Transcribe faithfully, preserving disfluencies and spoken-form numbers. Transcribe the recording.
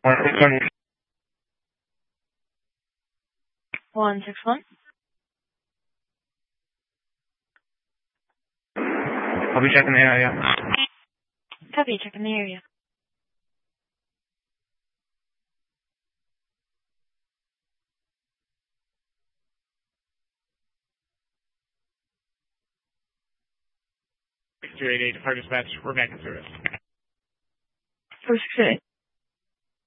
one six one. I'll be checking the area. Copy, checking the area. six two eight eight, Department Dispatch, we're back in service. four six eight.